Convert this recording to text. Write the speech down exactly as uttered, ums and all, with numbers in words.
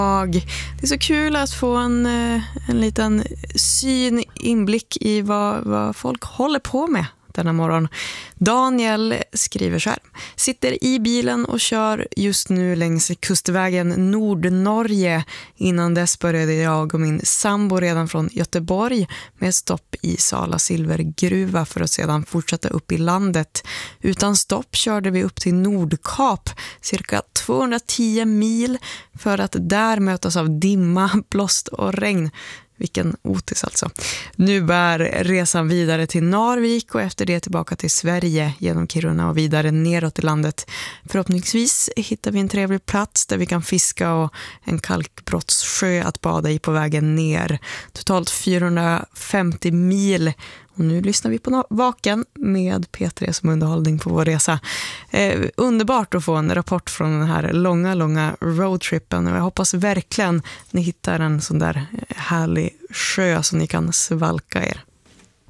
Det är så kul att få en, en liten syn, inblick i vad, vad folk håller på med denna morgon. Daniel skriver så här: sitter i bilen och kör just nu längs kustvägen Nordnorge. Innan dess började jag och min sambo redan från Göteborg med stopp i Sala silvergruva för att sedan fortsätta upp i landet. Utan stopp körde vi upp till Nordkap, cirka tvåhundratio mil, för att där mötas av dimma, blåst och regn. Vilken otis alltså. Nu bär resan vidare till Narvik och efter det tillbaka till Sverige genom Kiruna och vidare neråt i landet. Förhoppningsvis hittar vi en trevlig plats där vi kan fiska och en kalkbrottssjö att bada i på vägen ner. Totalt fyrahundrafemtio mil. Och nu lyssnar vi på Vaken med P tre som underhållning på vår resa. Eh, underbart att få en rapport från den här långa, långa roadtrippen. Och jag hoppas verkligen ni hittar en sån där härlig sjö som ni kan svalka er.